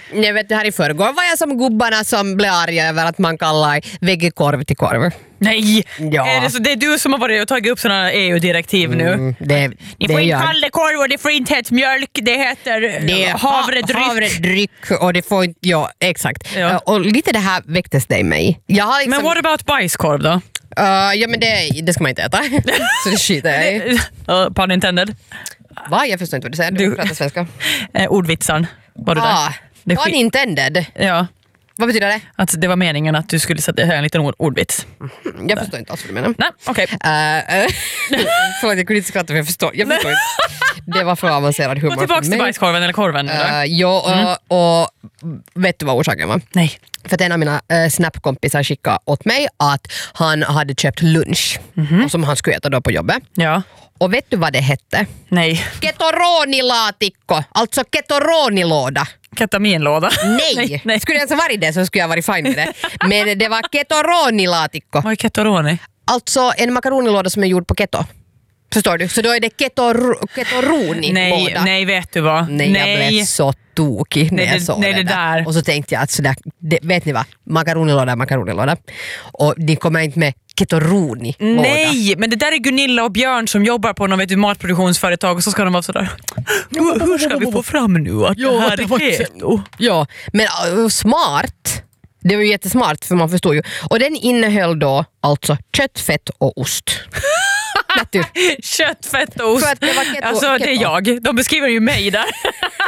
Jag vet, det här i förrgår var jag som gubbarna som blev arga över att man kallar vegekorv till korv. Nej, Ja. det är du som har varit och tagit upp sådana EU-direktiv nu. Ni får inte kalla det korv och det får inte heta mjölk, det heter havredryck. Och det får inte, ja exakt. Ja. Och lite det här väcktes det i mig. Jag har liksom, Men what about bajskorv då? ja men det ska man inte äta. Så det skiter jag i. Pun intended. Va? Jag förstår inte vad du säger. Du pratar svenska. Ordvitsan. Var du där? Det Pun intended. Ja. Vad betyder det? Att det var meningen att du skulle sätta en liten ordvits. Jag förstår inte alls vad du menar. Nej, okej. Förlåt, jag kunde inte skratta för jag förstår inte. Det var för avancerad humor. Gå tillbaka till bajskorven eller korven. Och vet du vad orsaken var? Nej. För att en av mina snapkompisar skickade åt mig att han hade köpt lunch och som han skulle äta då på jobbet. Ja. Och vet du vad det hette? Nej. Ketoroni-laatikko, alltså ketoronilåda. Ketaminlåda. Nej. Skulle det ens ha varit det så skulle jag varit fine med det. Men det var ketoroni-laatikko. Vad är ketoroni? Alltså en makaronilåda som är gjord på keto. Förstår du? Så då är det ketoroni-låda. Nej, vet du vad? Nej, jag blev så tokig när jag såg det där. Och så tänkte jag att sådär, vet ni vad? Makaronilåda. Och ni kommer inte med ketoroni. Nej, men det där är Gunilla och Björn som jobbar på något matproduktionsföretag och så ska de vara sådär. Hur ska vi få fram nu att det här är keto? Ja, men smart. Det var ju jättesmart för man förstår ju. Och den innehöll då alltså kött, fett och ost. Kött, fett och ost. För att det var keto, alltså det är jag. De beskriver ju mig där.